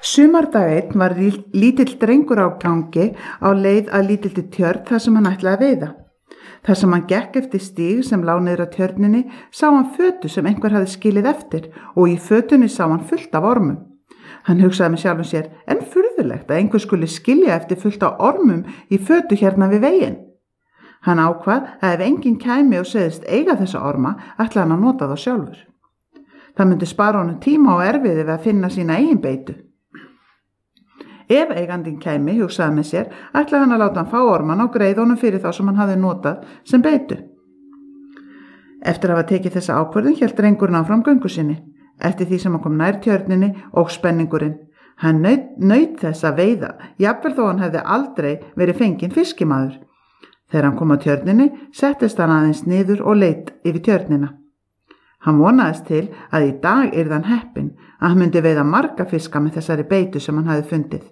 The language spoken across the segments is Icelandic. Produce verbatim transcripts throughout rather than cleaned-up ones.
Sumardag einn var lítill drengur á gangi á leið að lítilli tjörn þar sem hann ætlaði að veiða. Þar sem hann gekk eftir stíg sem lá niður á tjörninni sá hann fötu sem einhver hafði skilið eftir og í fötunni sá hann fullt af ormum. Hann hugsaði með sjálfum sér, en furðulegt að einhver skuli skilja eftir fullt af ormum í fötu hérna við veginn. Hann ákvað að ef enginn kæmi og segðist eiga þessa orma, ætlaði hann að nota þá sjálfur. Það myndi spara honum tíma og erfiði við að finna sína eigin beitu. Ef eigandinn kæmi, hugsaði með sér, ætlaði hann að láta hann fá orman og greiða honum fyrir þá sem hann hafði notað sem beitu. Eftir að hafa tekið þessa ákvörðun hélt drengurinn áfram göngu sinni. Eftir því sem hann kom nær tjörninni og spenningurinn. Hann naut, naut þess að veiða, jafnvel þó hann hefði aldrei verið fenginn fiskimaður. Þegar hann kom á tjörninni, settist hann aðeins niður og leit yfir tjörnina. Hann vonaðist til að í dag yrði hann heppinn að hann myndi veiða marga fiska með þessari beitu sem hann hafði fundið.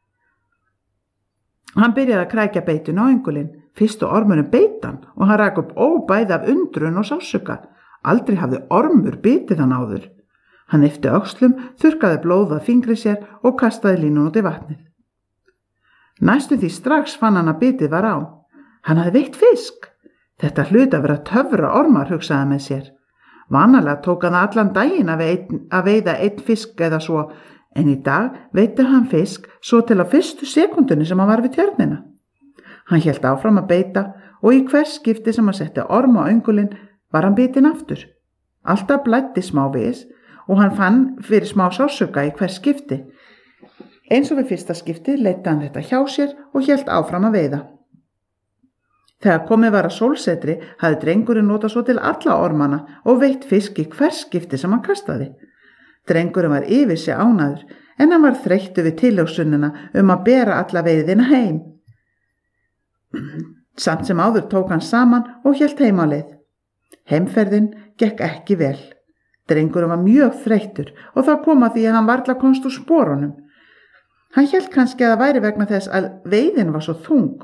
Hann byrjaði að krækja beituna á öngulinn, fyrst og ormurinn beit hann og hann rak upp óbæði af undrun og sársauka. Aldrei hafði ormur bitið hann áður. Hann yppti öxlum, þurrkaði blóð af fingri sér og kastaði línun út í vatnið. Næstum því strax fann hann að bitið var á. Hann hafði veitt fisk. Þetta hluti að vera töfra ormar, hugsaði með sér. Vanalega tók hann allan daginn að, ein, að veiða einn fisk eða svo, en í dag veitti hann fisk svo til á fyrstu sekundunni sem hann var við tjörnina. Hann hélt áfram að beita og í hvers skipti sem hann setti orm á öngulinn var hann bitinn aftur. Alltaf blæddi smá vis og hann fann fyrir smá sársauka í hvers skipti. Eins og við fyrsta skipti leiddi hann þetta hjá sér og hélt áfram að veiða. Þegar komið var að sólsetri hafði drengurinn notað svo til alla ormana og veitt fisk í hvers skipti sem hann kastaði. Drengurinn var yfir sig ánæður en hann var þreyttur við tilhugsunina um að bera alla veiðina heim. Samt sem áður tók hann saman og hélt heim á leið. Heimferðin gekk ekki vel. Drengurinn var mjög þreyttur og það kom að því að hann varla komst úr sporunum. Hann hélt kannski að það væri vegna þess að veiðin var svo þung.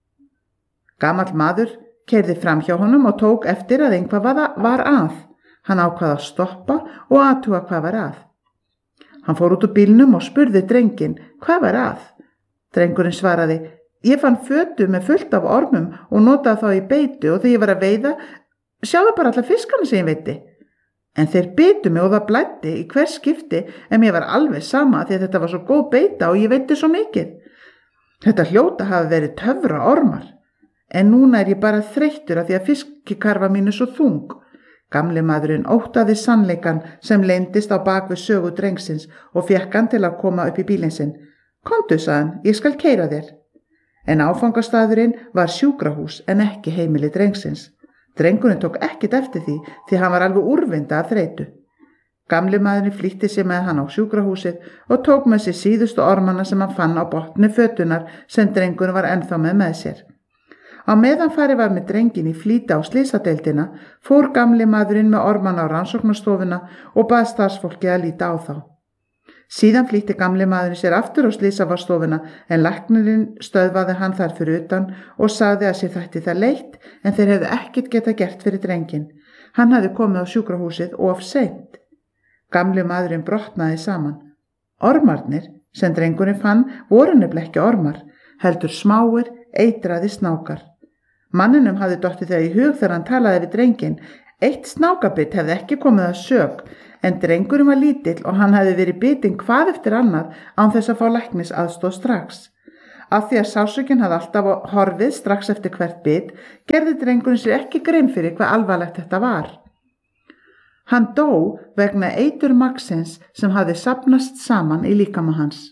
Gamall maður keyrði fram hjá honum og tók eftir að einhvað var að. Hann ákvað að stoppa og athuga hvað var að. Hann fór út úr bílnum og spurði drenginn hvað var að. Drengurinn svaraði, ég fann fötu með fullt af ormum og notaði þá í beitu og þegar ég var að veiða, sjáðu bara alla fiskana sem ég veiddi. En þeir bitu mig og það blæddi í hvers skipti en mér var alveg sama því að þetta var svo góð beita og ég veiddi svo mikið. Þetta hljóta hafi verið töfra ormar. En núna er ég bara þreyttur af því að fiskikarfa mín er svo þung. Gamli maðurinn óttaði sannleikan sem leyndist á bak við sögu drengsins og fékk hann til að koma upp í bílinn sinn. Komdu, sagði hann, ég skal keyra þér. En áfangastaðurinn var sjúkrahús en ekki heimili drengsins. Drengurinn tók ekkert eftir því því hann var alveg úrvinda af þreytu. Gamli maðurinn flýtti sig með hann á sjúkrahúsið og tók með sér síðustu ormana sem hann fann á botni fötunar sem drengurinn var ennþá með með sér. Á meðan farið var með drengin í flýta á slysadeildina fór gamli maðurinn með ormana á rannsóknarstofuna og bað starfsfólkið að líta á þá. Síðan flýtti gamli maðurinn sér aftur á slysavarstofuna en læknirinn stöðvaði hann þar fyrir utan og sagði að sér þætti það leitt en þeir hefðu ekkert geta gert fyrir drengin. Hann hafði komið á sjúkrahúsið of seint. Gamli maðurinn brotnaði saman. Ormarnir sem drengurinn fann voru nefnilega ekki ormar, heldur smáir, eitraði snákar. Manninum hafði dottið það í hug þegar hann talaði við drenginn. Eitt snákabitt hefði ekki komið að sök, en drengurinn var lítill og hann hefði verið bitinn hvað eftir annað án þess að fá læknisaðstoð strax. Af því að sársaukinn hafði alltaf horfið strax eftir hvert bit, gerði drengurinn sér ekki grein fyrir hvað alvarlegt þetta var. Hann dó vegna eiturmagnsins sem hafði safnast saman í líkama hans.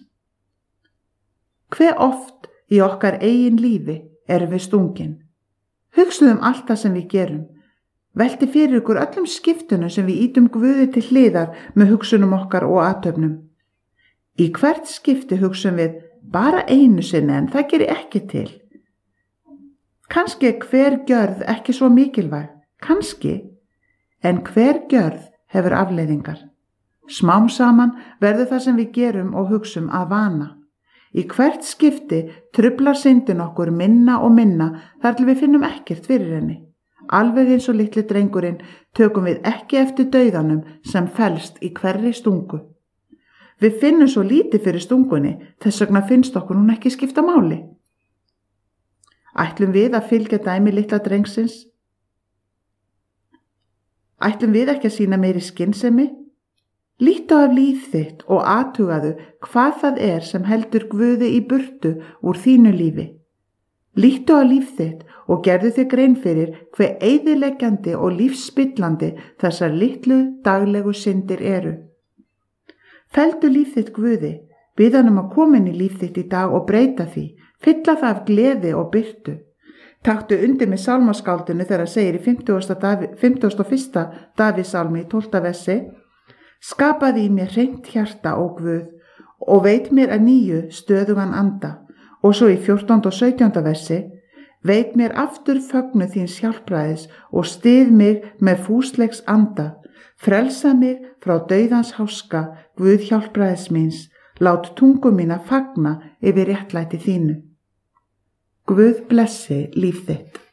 Hve oft í okkar eigin lífi erum við stungin. Hugsuðum allt það sem við gerum. Velti fyrir ykkur öllum skiptunum sem við ítum Guði til hliðar með hugsunum okkar og athöfnum. Í hvert skipti hugsum við bara einu sinni en það gerir ekki til. Kannski er hver gjörð ekki svo mikilvæg, kannski, en hver gjörð hefur afleiðingar. Smám saman verður það sem við gerum og hugsum að vana. Í hvert skipti truflar syndin okkur minna og minna þar til við finnum ekkert fyrir henni. Alveg eins og litli drengurinn tökum við ekki eftir dauðanum sem felst í hverri stungu. Við finnum svo lítið fyrir stungunni, þess vegna finnst okkur hún ekki skipta máli. Ætlum við að fylgja dæmi litla drengsins? Ætlum við ekki að sýna meiri skynsemi? Líttu af líf þitt og athugaðu hvað það er sem heldur Guði í burtu úr þínu lífi. Líttu á líf þitt og gerðu þér grein fyrir hve eyðileggjandi og lífsspillandi þessar litlu daglegu syndir eru. Feldu líf þitt Guði, bið hann um að koma inn í líf þitt í dag og breyta því, fylla það af gleði og birtu. Taktu undir með sálmaskáldinu þegar segir í fimmtugasta og fyrsta Davíðssálmi í tólfta versi: Skapaði í mér hreint hjarta, ó Guð, og veit mér að nýju stöðugan anda. Og svo í fjórtánda og sautjánda versi: Veit mér aftur fögnu þíns hjálpræðis og styð mig með fúsleiks anda. Frelsa mig frá dauðans háska, Guð hjálpræðis míns, lát tungu mína fagna yfir réttlæti þínu. Guð blessi líf þitt.